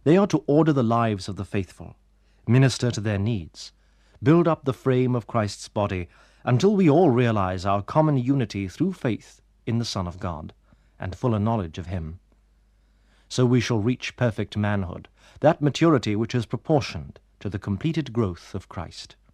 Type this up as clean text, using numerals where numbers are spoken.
They are to order the lives of the faithful, minister to their needs, build up the frame of Christ's body until we all realize our common unity through faith in the Son of God and fuller knowledge of him. So we shall reach perfect manhood, that maturity which is proportioned to the completed growth of Christ.